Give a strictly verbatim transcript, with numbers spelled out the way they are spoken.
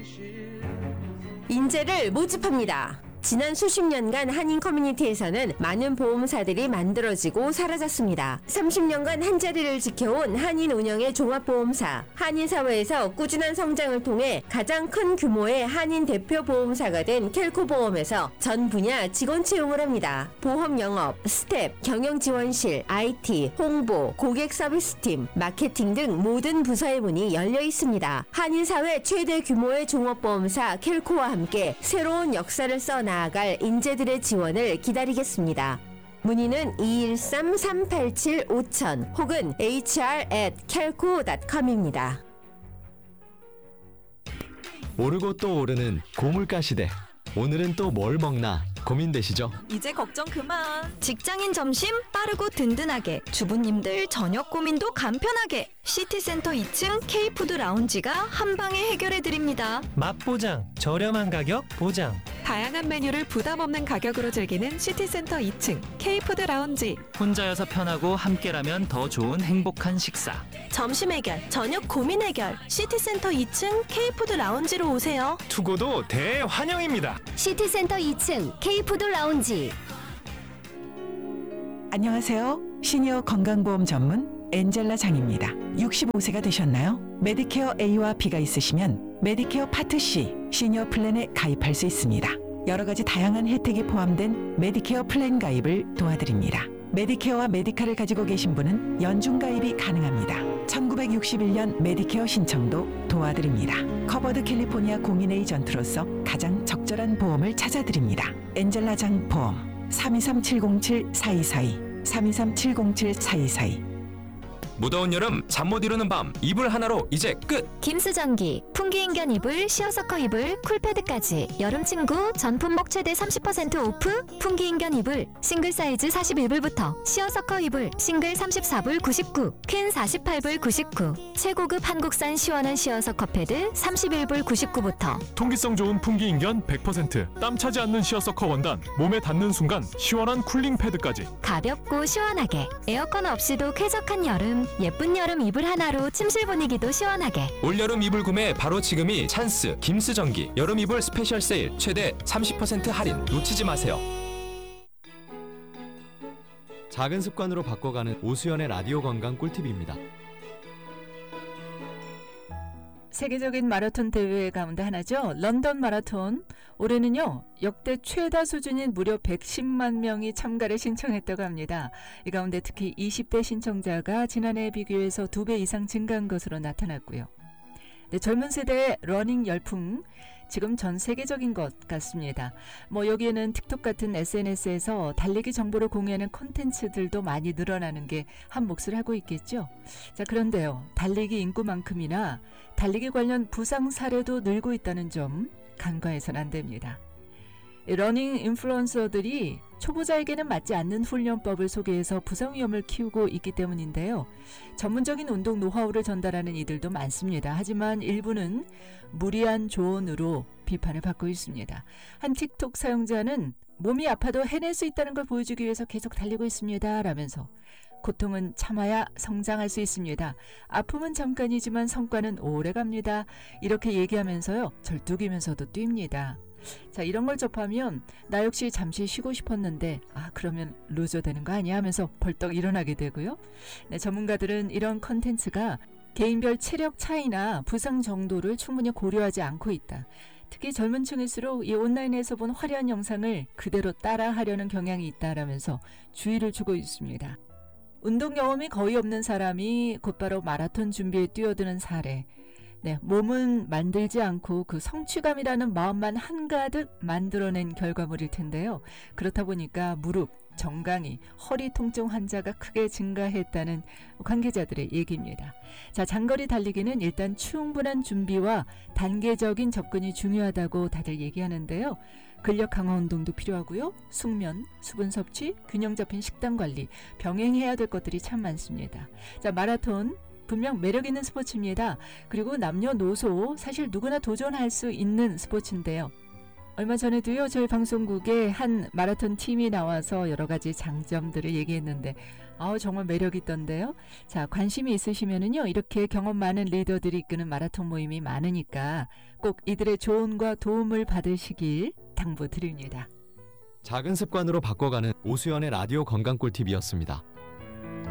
인재를 모집합니다. 지난 수십 년간 한인 커뮤니티에서는 많은 보험사들이 만들어지고 사라졌습니다. 삼십 년간 한자리를 지켜온 한인 운영의 종합보험사, 한인 사회에서 꾸준한 성장을 통해 가장 큰 규모의 한인 대표 보험사가 된 켈코보험에서 전 분야 직원 채용을 합니다. 보험 영업, 스텝, 경영지원실, 아이티, 홍보, 고객 서비스팀, 마케팅 등 모든 부서의 문이 열려 있습니다. 한인 사회 최대 규모의 종합보험사 켈코와 함께 새로운 역사를 써 나아갈 인재들의 지원을 기다리겠습니다. 문의는 이일삼 삼팔칠 오천 혹은 에이치알 앳 켈코 닷컴입니다. 오르고 또 오르는 고물가 시대. 오늘은 또 뭘 먹나 고민되시죠? 이제 걱정 그만. 직장인 점심 빠르고 든든하게, 주부님들 저녁 고민도 간편하게. 시티센터 이 층 K푸드 라운지가 한방에 해결해드립니다. 맛보장, 저렴한 가격 보장. 다양한 메뉴를 부담 없는 가격으로 즐기는 시티센터 이 층 K푸드 라운지. 혼자여서 편하고 함께라면 더 좋은 행복한 식사. 점심 해결, 저녁 고민 해결. 시티센터 이 층 K푸드 라운지로 오세요. 투고도 대환영입니다. 시티센터 이 층 K푸드 라운지. 안녕하세요. 시니어 건강보험 전문 엔젤라 장입니다. 육십오 세가 되셨나요? 메디케어 A와 B가 있으시면 메디케어 파트 C 시니어 플랜에 가입할 수 있습니다. 여러 가지 다양한 혜택이 포함된 메디케어 플랜 가입을 도와드립니다. 메디케어와 메디카를 가지고 계신 분은 연중 가입이 가능합니다. 천구백육십일 년 메디케어 신청도 도와드립니다. 커버드 캘리포니아 공인 에이전트로서 가장 적절한 보험을 찾아드립니다. 엔젤라 장 보험 삼이삼 칠공칠 사이사이 삼이삼 칠공칠 사이사이. 무더운 여름 잠 못 이루는 밤 이불 하나로 이제 끝. 김수전기, 풍기인견 이불, 시어서커 이불, 쿨패드까지 여름 친구 전품목 최대 삼십 퍼센트 오프. 풍기인견 이불 싱글 사이즈 사십일 불부터, 시어서커 이불 싱글 삼십사 불 구십구, 퀸 사십팔 불 구십구. 최고급 한국산 시원한 시어서커 패드 삼십일 불 구십구부터. 통기성 좋은 풍기인견 백 퍼센트, 땀 차지 않는 시어서커 원단, 몸에 닿는 순간 시원한 쿨링 패드까지. 가볍고 시원하게, 에어컨 없이도 쾌적한 여름. 예쁜 여름 이불 하나로 침실 분위기도 시원하게. 올여름 이불 구매 바로 지금이 찬스. 김수전기 여름 이불 스페셜 세일 최대 삼십 퍼센트 할인 놓치지 마세요. 작은 습관으로 바꿔가는 오수연의 라디오 건강 꿀팁입니다. 세계적인 마라톤 대회 가운데 하나죠. 런던 마라톤. 올해는요, 역대 최다 수준인 무려 백십만 명이 참가를 신청했다고 합니다. 이 가운데 특히 이십 대 신청자가 지난해에 비교해서 두 배 이상 증가한 것으로 나타났고요. 네, 젊은 세대의 러닝 열풍, 지금 전 세계적인 것 같습니다. 뭐 여기에는 틱톡 같은 에스엔에스에서 달리기 정보를 공유하는 콘텐츠들도 많이 늘어나는 게 한 몫을 하고 있겠죠. 자, 그런데요, 달리기 인구만큼이나 달리기 관련 부상 사례도 늘고 있다는 점 간과해서는 안 됩니다. 러닝 인플루언서들이 초보자에게는 맞지 않는 훈련법을 소개해서 부상 위험을 키우고 있기 때문인데요. 전문적인 운동 노하우를 전달하는 이들도 많습니다. 하지만 일부는 무리한 조언으로 비판을 받고 있습니다. 한 틱톡 사용자는 몸이 아파도 해낼 수 있다는 걸 보여주기 위해서 계속 달리고 있습니다 라면서, 고통은 참아야 성장할 수 있습니다. 아픔은 잠깐이지만 성과는 오래갑니다. 이렇게 얘기하면서요, 절뚝이면서도 뜁니다. 자, 이런 걸 접하면 나 역시 잠시 쉬고 싶었는데 아 그러면 루저 되는 거 아니야 하면서 벌떡 일어나게 되고요. 네, 전문가들은 이런 컨텐츠가 개인별 체력 차이나 부상 정도를 충분히 고려하지 않고 있다. 특히 젊은 층일수록 이 온라인에서 본 화려한 영상을 그대로 따라하려는 경향이 있다라면서 주의를 주고 있습니다. 운동 경험이 거의 없는 사람이 곧바로 마라톤 준비에 뛰어드는 사례. 네, 몸은 만들지 않고 그 성취감이라는 마음만 한가득 만들어낸 결과물일 텐데요. 그렇다 보니까 무릎, 정강이, 허리 통증 환자가 크게 증가했다는 관계자들의 얘기입니다. 자, 장거리 달리기는 일단 충분한 준비와 단계적인 접근이 중요하다고 다들 얘기하는데요. 근력 강화 운동도 필요하고요. 숙면, 수분 섭취, 균형 잡힌 식단 관리, 병행해야 될 것들이 참 많습니다. 자, 마라톤 분명 매력 있는 스포츠입니다. 그리고 남녀노소 사실 누구나 도전할 수 있는 스포츠인데요. 얼마 전에도요, 저희 방송국에 한 마라톤 팀이 나와서 여러 가지 장점들을 얘기했는데, 아우, 정말 매력 있던데요. 자, 관심이 있으시면은요, 이렇게 경험 많은 리더들이 이끄는 마라톤 모임이 많으니까 꼭 이들의 조언과 도움을 받으시길 당부드립니다. 작은 습관으로 바꿔가는 오수연의 라디오 건강 꿀팁이었습니다.